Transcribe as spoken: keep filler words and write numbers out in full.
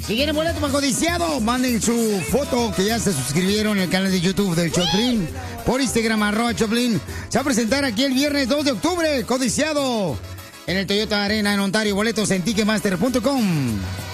Si quieren boleto más codiciado, manden su foto que ya se suscribieron en el canal de YouTube del Choplin. Por Instagram, arroba Choplin. Se va a presentar aquí el viernes dos de octubre, codiciado. En el Toyota Arena en Ontario. Boletos en ticketmaster punto com.